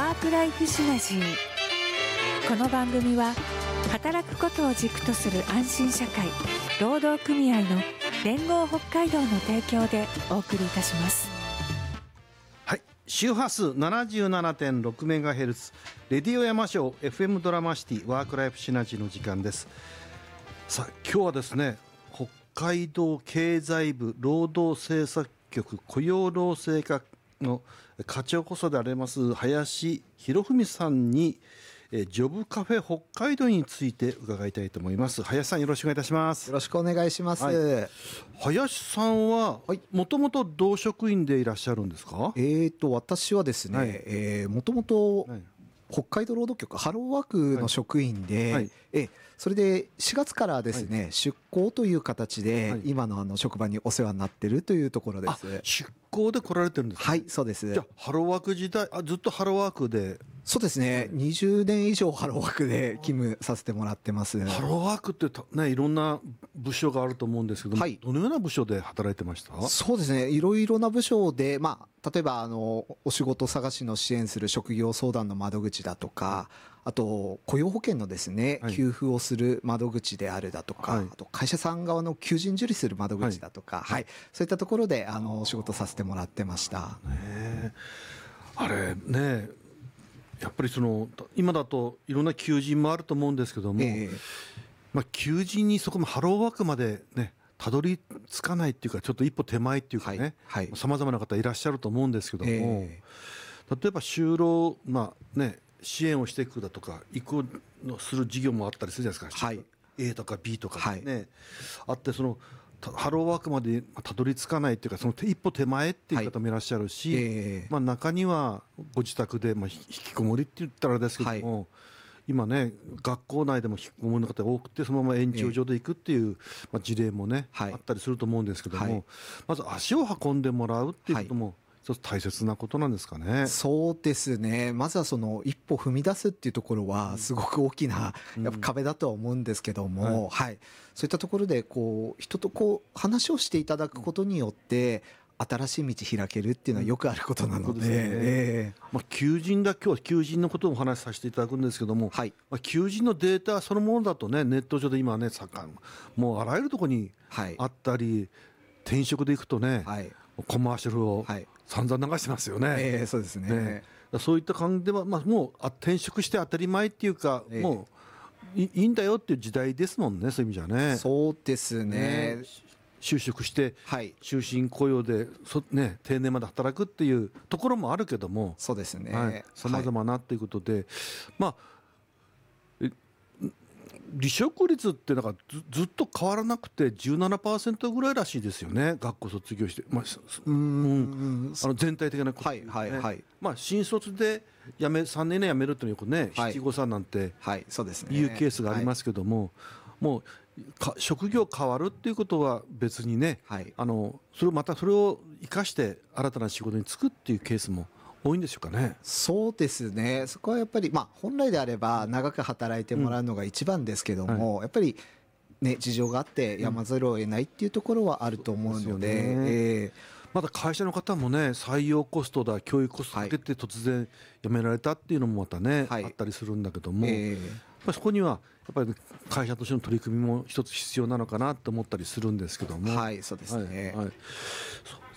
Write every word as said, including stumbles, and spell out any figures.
ワークライフシナジー。この番組は働くことを軸とする安心社会、労働組合の連合北海道の提供でお送りいたします。 はい、周波数 ななじゅうななてんろくメガヘルツ レディオ山椒 エフエム ドラマシティワークライフシナジーの時間です。さあ今日はですね、北海道経済部労働政策局雇用労政課の課長こそであります林博文さんにえジョブカフェ北海道について伺いたいと思います。林さん、よろしくお願いいたします。 よろしくお願いします。 はい、林さんはもともと同職員でいらっしゃるんですか？ えーと私はですね、はい、えー、もともと北海道労働局ハローワークの職員で、はい、えそれでしがつからですね、はい、出向という形で、はい、今のあの職場にお世話になっているというところです。 出向で来られてるんですか？ はい、そうです。 じゃあハローワーク時代、あずっとハローワークで。 そうですね、にじゅうねん以上ハローワークで勤務させてもらってます。 ハローワークってね、いろんな部署があると思うんですけども、はい、どのような部署で働いてました？ そうですね、いろいろな部署で、まあ、例えばあのお仕事探しの支援する職業相談の窓口だとか、あと雇用保険のですね、はい、給付をする窓口であるだとか、はい、あと会社さん側の求人受理する窓口だとか、はいはい、そういったところであのお仕事させてもらってました。 ね、あれね、やっぱりその今だといろんな求人もあると思うんですけども、えーまあ、求人にそこもハローワークまでねたどり着かないっていうか、ちょっと一歩手前っていうかね、さまざまな方いらっしゃると思うんですけども、えー、例えば就労、まあね、支援をしていくだとか移行のする事業もあったりするじゃないですか、はい、A とか ビー とかね、はい、あって、そのハローワークまでたどり着かないっていうか、その一歩手前っていう方もいらっしゃるし、はい、えーまあ、中にはご自宅で、まあ、引きこもりって言ったらあれですけども、はい、今ね学校内でも引きこもりの方が多くて、そのまま延長上で行くっていう、えーまあ、事例もね、はい、あったりすると思うんですけども、はい、まず足を運んでもらうっていうことも、はい、一つ大切なことなんですかね。 そうですね、まずはその一歩踏み出すっていうところはすごく大きなやっぱ壁だとは思うんですけども、うんはいはい、そういったところでこう人とこう話をしていただくことによって新しい道開けるっていうのはよくあることなので、うんねえーまあ、求人だ、今日は求人のことをお話しさせていただくんですけども、はいまあ、求人のデータそのものだとね、ネット上で今ね盛ん、もうあらゆるところにあったり、はい、転職でいくとね、はい、コマーシャルを、はい散々流してますよね。 えー、そうですね。 ね、そういった感じでは、まあ、もう転職して当たり前っていうか、えー、もういいんだよっていう時代ですもんね、そういう意味じゃね。 そうですね。ね就職して、はい、終身雇用でそ、ね、定年まで働くっていうところもあるけども、 そうですね。 さまざまなということで、はい、まあ離職率ってなんか ず, ずっと変わらなくて じゅうななパーセント ぐらいらしいですよね、学校卒業して、まあ、うん、あの全体的なこと、ね、はいはいはい、まあ、新卒で辞めさんねん以内辞めるっていうのはよくね、七五三なんていうケースがありますけども、もうか職業変わるっていうことは別にね、はい、あのそれをまたそれを生かして新たな仕事に就くっていうケースも多いんでしょうかね。 そうですね、そこはやっぱり、まあ、本来であれば長く働いてもらうのが一番ですけども、うんはい、やっぱり、ね、事情があってやまざるを得ないっていうところはあると思うので、うんねえー、 まだ会社の方もね、採用コストだ教育コストかけて突然辞められたっていうのもまたね、はい、あったりするんだけども、えー、やっぱりそこにはやっぱり会社としての取り組みも一つ必要なのかなと思ったりするんですけども。 はい、そうですね、はいはい、